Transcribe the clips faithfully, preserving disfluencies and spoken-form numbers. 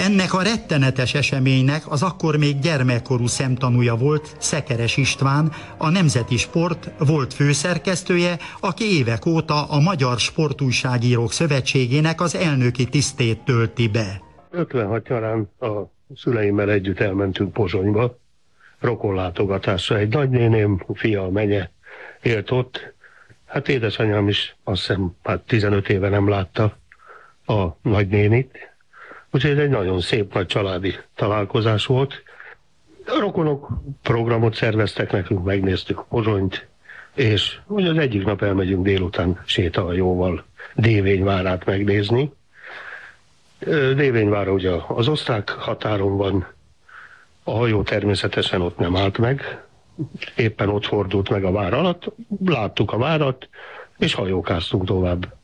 Ennek a rettenetes eseménynek az akkor még gyermekkorú szemtanúja volt Szekeres István, a Nemzeti Sport volt főszerkesztője, aki évek óta a Magyar Sportújságírók Szövetségének az elnöki tisztét tölti be. ötvenhat nyarán a szüleimmel együtt elmentünk Pozsonyba, rokonlátogatásra. Egy nagynéném, fia, a menye élt ott. Hát édesanyám is azt hiszem hát tizenöt éve nem látta a nagynénit. Úgyhogy ez egy nagyon szép nagy családi találkozás volt. A rokonok programot szerveztek nekünk, megnéztük Pozsonyt, és hogy az egyik nap elmegyünk délután sétahajóval Dévényvárát megnézni. Dévényvára ugye az osztrák határon van, a hajó természetesen ott nem állt meg, éppen ott fordult meg a vár alatt, láttuk a várat, és hajókáztunk tovább.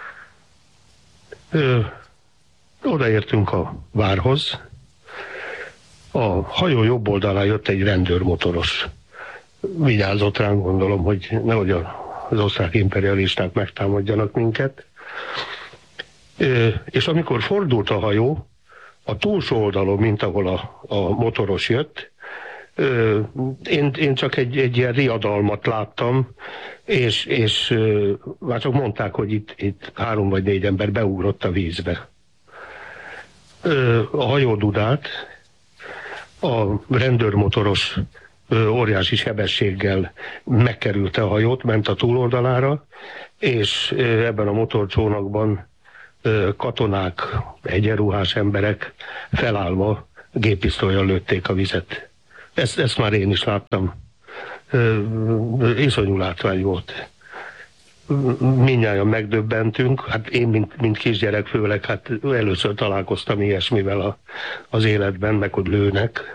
Ö, odaértünk a várhoz, a hajó jobb oldalán jött egy rendőrmotoros. Vigyázott ránk, gondolom, hogy nehogy az osztrák imperialisták megtámadjanak minket. Ö, és amikor fordult a hajó, a túlsó oldalon, mint ahol a, a motoros jött, ö, én, én csak egy, egy ilyen riadalmat láttam, és, és ö, már csak mondták, hogy itt, itt három vagy négy ember beugrott a vízbe. Ö, a hajó dudált, a rendőrmotoros ö, óriási sebességgel megkerülte a hajót, ment a túloldalára, és ö, ebben a motorcsónakban katonák, egyenruhás emberek felállva géppisztollyal lőtték a vizet. Ezt, ezt már én is láttam. Iszonyú látvány volt. Mindnyájan megdöbbentünk, hát én, mint, mint kisgyerek főleg, hát először találkoztam ilyesmivel a, az életben, meg hogy lőnek.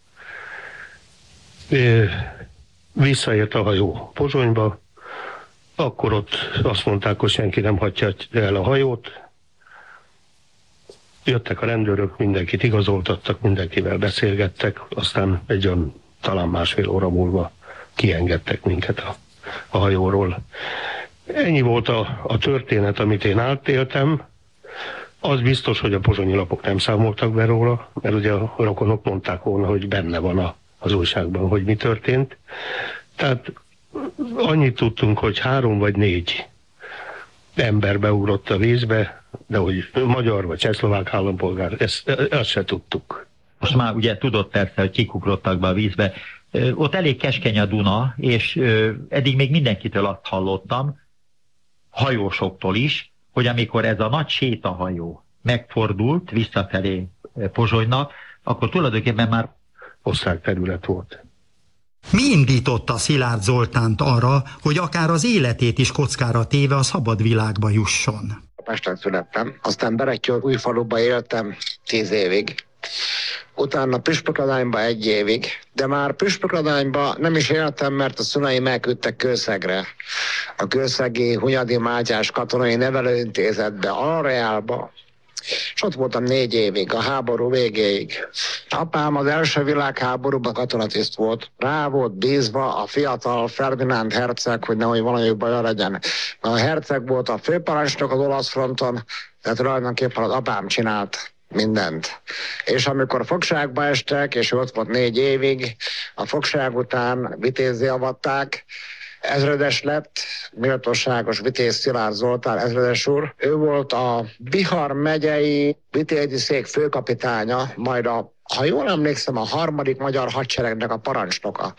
Visszaért a hajó Pozsonyba, akkor ott azt mondták, hogy senki nem hagyja el a hajót. Jöttek a rendőrök, mindenkit igazoltattak, mindenkivel beszélgettek, aztán egy olyan talán másfél óra múlva kiengedtek minket a, a hajóról. Ennyi volt a, a történet, amit én átéltem. Az biztos, hogy a pozsonyi lapok nem számoltak be róla, mert ugye a rokonok mondták volna, hogy benne van a, az újságban, hogy mi történt. Tehát annyit tudtunk, hogy három vagy négy ember beugrott a vízbe, de hogy magyar vagy csehszlovák állampolgár, ezt, ezt se tudtuk. Most már ugye tudott persze, hogy kikugrottak be a vízbe. Ott elég keskeny a Duna, és eddig még mindenkitől azt hallottam, hajósoktól is, hogy amikor ez a nagy sétahajó megfordult visszafelé Pozsonynak, akkor tulajdonképpen már osztrák terület volt. Mi indította Szilárd Zoltánt arra, hogy akár az életét is kockára téve a szabad világba jusson? Pesten születtem, aztán Berettyóújfaluba éltem tíz évig. Utána Püspökladányba egy évig, de már Püspökladányba nem is éltem, mert a szüleim elküldtek Kőszegre. A Kőszegi Hunyadi Mátyás Katonai Nevelőintézetbe, Alreálba. És ott voltam négy évig, a háború végéig. Apám az első világháborúban katonatiszt volt. Rá volt bízva a fiatal Ferdinánd herceg, hogy nehogy valami baja legyen. A herceg volt a főparancsnok az olasz fronton, tehát tulajdonképpen az apám csinált mindent. És amikor fogságba estek, és ott volt négy évig, a fogság után vitézzé avatták, ezredes lett, méltóságos Vitéz Szilárd Zoltán ezredes úr. Ő volt a Bihar megyei vitézi szék főkapitánya, majd a, ha jól emlékszem, a harmadik magyar hadseregnek a parancsnoka.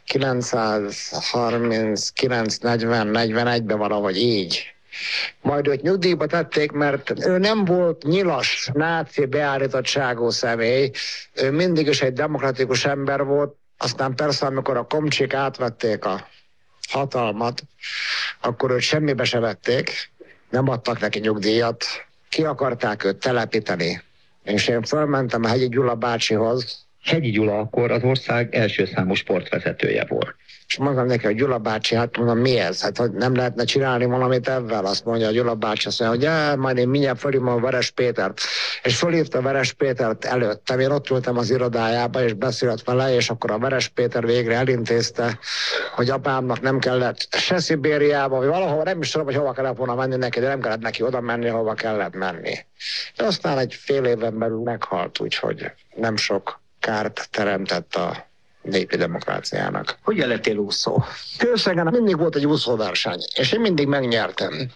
kilencszázharminckilenc negyven negyvenegyben valahogy így. Majd őt nyugdíjba tették, mert ő nem volt nyilas, náci beállítottságú személy. Ő mindig is egy demokratikus ember volt. Aztán persze, amikor a komcsik átvették a hatalmat, akkor őt semmibe se vették, nem adtak neki nyugdíjat, ki akarták őt telepíteni. És én fölmentem a Hegyi Gyula bácsihoz. Hegyi Gyula akkor az ország első számú sportvezetője volt. És mondom neki, hogy Gyula bácsi, hát mondom, mi ez? Hát hogy nem lehetne csinálni valamit ebben? Azt mondja a Gyula bácsi, azt mondja, hogy ja, majd én mindjárt fölhívom a Veres Pétert. És fölhívta Veres Pétert előttem, én ott ültem az irodájába, és beszélt vele, és akkor a Veres Péter végre elintézte, hogy apámnak nem kellett se Szibériába, vagy valahol, nem is tudom, hogy hova kellett volna menni neki, de nem kellett neki oda menni, hova kellett menni. De aztán egy fél éven belül meghalt, úgyhogy nem sok kárt teremtett a népi demokráciának. Hogyan lettél úszó? Kőszegen mindig volt egy úszóverseny, és én mindig megnyertem.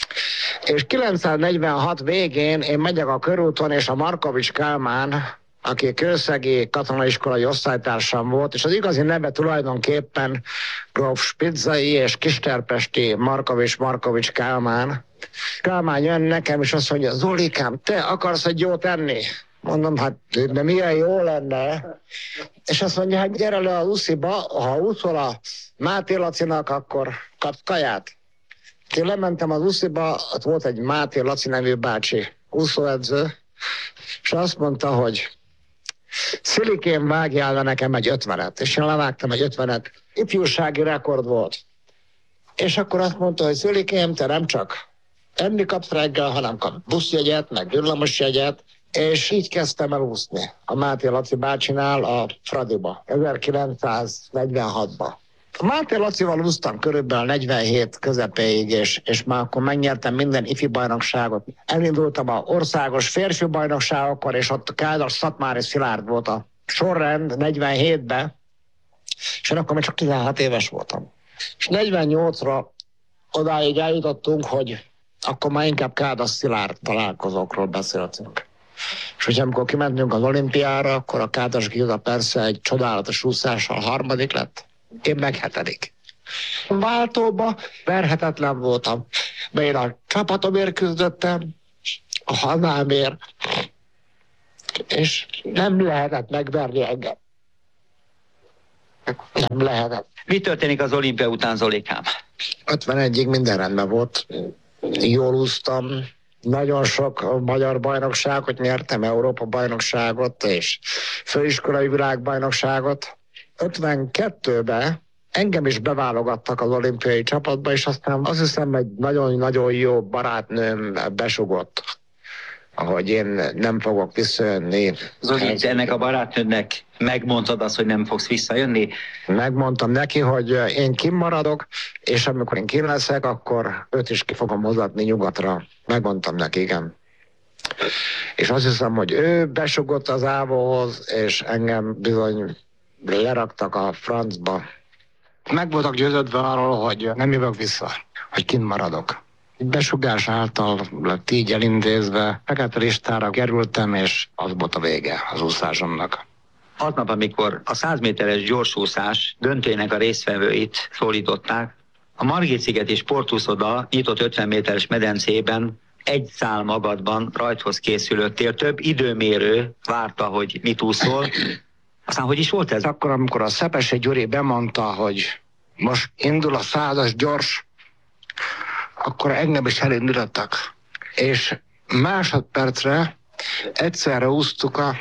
És kilencszáznegyvenhat végén én megyek a körúton, és a Markovics Kálmán, aki kőszegi katonaiskolai osztálytársam volt, és az igazi neve tulajdonképpen gróf Spitzai és kisterpesti Markovics Markovics Kálmán. Kálmán jön nekem, és azt mondja, Zolikám, te akarsz egy jót enni? Mondom, hát de milyen jó lenne. És azt mondja, hát gyere le a Usziba, ha úszol a Máté Lacinak, akkor kapsz kaját. Én lementem az Usziba, ott volt egy Máté Laci nevű bácsi, úszóedző, és azt mondta, hogy Szilikén, vágjál le nekem egy ötvenet. És én levágtam egy ötvenet. Ifjúsági rekord volt. És akkor azt mondta, hogy Szilikém, te nem csak enni kapsz reggel, hanem kapsz buszjegyet, meg villamosjegyet, és így kezdtem el úszni a Máté Laci bácsinál a Fradiba, ezerkilencszáznegyvenhatban. A Máté Lacival úsztam körülbelül negyvenhét közepéig, és, és már akkor megnyertem minden ifi bajnokságot. Elindultam a országos férfi bajnokságokkor, és ott Kádár Szatmári Szilárd volt a sorrend negyvenhétben, és én akkor még csak tizenhat éves voltam. És negyvennyolcra odáig eljutottunk, hogy akkor már inkább Kádár Szilárd találkozókról beszéltünk. És hogy amikor kimentünk az olimpiára, akkor a Kádár Gilda persze egy csodálatos úszással harmadik lett, én meg hetedik. Váltóba verhetetlen voltam, mert én a csapatomért küzdöttem, a hazámért, és nem lehetett megverni engem. Nem lehetett. Mi történik az olimpia után, Zolikám? ötvenegyig minden rendben volt, jól úsztam, nagyon sok magyar bajnokságot nyertem, Európa bajnokságot és főiskolai világbajnokságot. ötvenkettőben engem is beválogattak az olimpiai csapatba, és aztán azt hiszem, egy nagyon-nagyon jó barátnőm besugott, ahogy én nem fogok visszajönni. Zoli, te ennek a barátnődnek megmondtad azt, hogy nem fogsz visszajönni? Megmondtam neki, hogy én kimaradok, és amikor én kin leszek, akkor őt is ki fogom hozatni nyugatra. Megmondtam neki, igen. És azt hiszem, hogy ő besugott az Ávóhoz, és engem bizony leraktak a francba. Meg voltak győződve arról, hogy nem jövök vissza, hogy kint maradok. Besugás által lett így elintézve, fekete listára kerültem, és az volt a vége az úszásomnak. Aznap, amikor a száz méteres gyorsúszás döntőjének a résztvevőit szólították, a Margit-szigeti sportúszoda nyitott ötven méteres medencében egy szál magadban rajthoz készülöttél, több időmérő várta, hogy mit úszol. Aztán hogy is volt ez? Akkor, amikor a Szepesi Gyuri bemondta, hogy most indul a százas gyors, akkor engem is elindítottak. És másodpercre egyszerre úsztuk a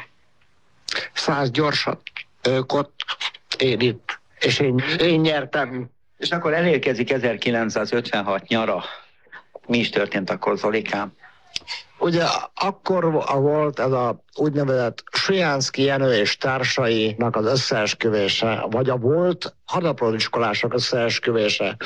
száz gyorsat, ők ott, én itt, és én, én nyertem. És akkor elérkezik ezerkilencszázötvenhat nyara. Mi is történt akkor, Zolikám? Ugye akkor volt ez a úgynevezett Sujánszky Jenő és társainak az összeesküvése, vagy a volt hadaprodiskolások összeesküvése.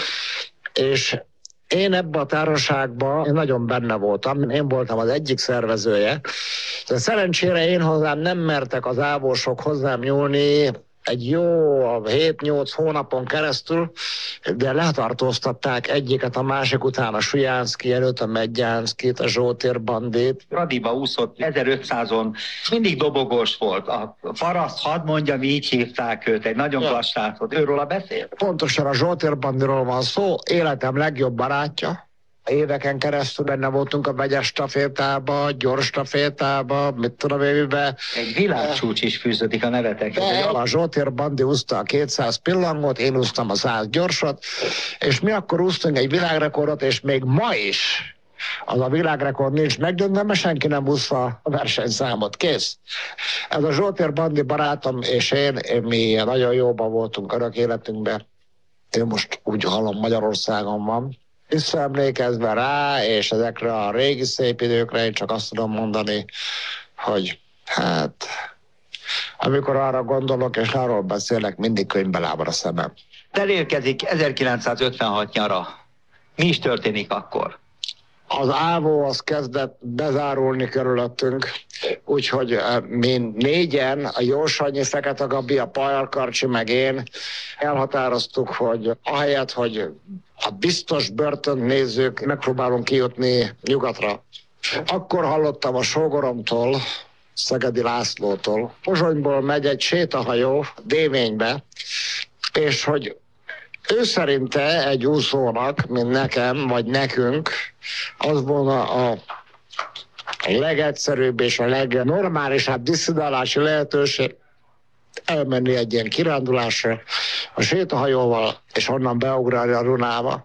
És én ebben a társaságban én nagyon benne voltam, én voltam az egyik szervezője. De szerencsére én hozzám nem mertek az ávósok hozzám nyúlni egy jó hét-nyolc hónapon keresztül, de letartóztatták egyiket a másik után, a Sujánszky Jenőt, a Medgyánszkit, a Zsótér Bandit. Fradiba úszott ezerötszázon, mindig dobogós volt. A paraszt, hadd mondjam, így hívták őt, egy nagyon klassz srác volt. Őről a beszél? Pontosan a Zsótér Bandiról van szó, életem legjobb barátja. Éveken keresztül benne voltunk a vegyes stafétába, gyors stafétába, mit tudom én, miben. Egy világcsúcs is fűződik a nevetekhez. De a Zsótér Bandi úszta a kétszáz pillangot, én úsztam a száz gyorsat, és mi akkor úsztunk egy világrekordot, és még ma is az a világrekord nincs megdöntve, mert senki nem úszta a versenyszámot. Kész. Ez a Zsótér Bandi barátom és én, mi nagyon jóban voltunk örök életünkben. Én most úgy hallom, Magyarországon van. Visszaemlékezve rá, és ezekre a régi szép időkre én csak azt tudom mondani, hogy hát, amikor arra gondolok, és arról beszélek, mindig könyvbe lábad a szemem. Elérkezik ezerkilencszázötvenhat nyara. Mi is történik akkor? Az ávó az kezdett bezárulni körülöttünk, úgyhogy mi négyen, a Jósanyi, Fekete Gabi, a Pajer Karcsi, meg én elhatároztuk, hogy ahelyett, hogy a biztos börtönt nézzük, megpróbálunk kijutni nyugatra. Akkor hallottam a sógoromtól, Szegedi Lászlótól, Pozsonyból megy egy sétahajó Dévénybe, és hogy ő szerinte egy úszónak, mint nekem, vagy nekünk, az volna a legegyszerűbb és a legnormálisabb disszidálási lehetőség elmenni egy ilyen kirándulásra a sétahajóval, és onnan beugrani a Dunába.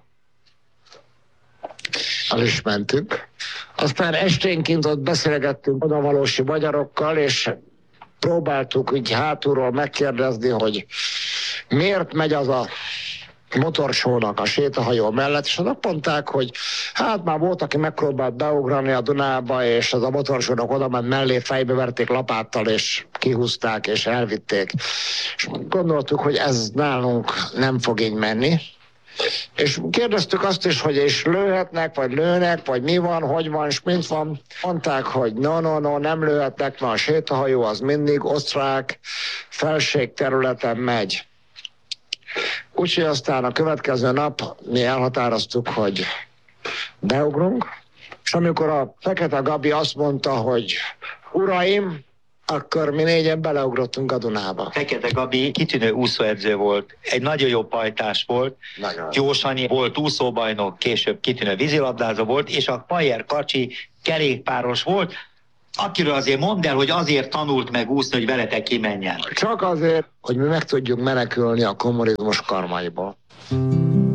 El is mentünk. Aztán esténként ott beszélgettünk odavalósi magyarokkal, és próbáltuk így hátulról megkérdezni, hogy miért megy az a motorsónak a sétahajó mellett, és azt mondták, hogy hát már volt, aki megpróbált beugrani a Dunába, és az a motorsónak oda ment mellé, fejbe verték lapáttal, és kihúzták, és elvitték. És gondoltuk, hogy ez nálunk nem fog így menni. És kérdeztük azt is, hogy és lőhetnek, vagy lőnek, vagy mi van, hogy van, és mint van. Mondták, hogy no, no, no, nem lőhetnek, mert a sétahajó az mindig osztrák felségterületen megy. Úgyhogy aztán a következő nap mi elhatároztuk, hogy beugrunk, és amikor a Fekete Gabi azt mondta, hogy uraim, akkor mi négyen beleugrottunk a Dunába. Fekete Gabi kitűnő úszóedző volt, egy nagyon jó pajtás volt, Nagyon. Jósanyi volt úszóbajnok, később kitűnő vízilabdázó volt, és a Pajer Karcsi kerékpáros volt, akiről azért mondd el, hogy azért tanult meg úszni, hogy veletek kimenjen. Csak azért, hogy mi meg tudjunk menekülni a kommunizmus karmaiból.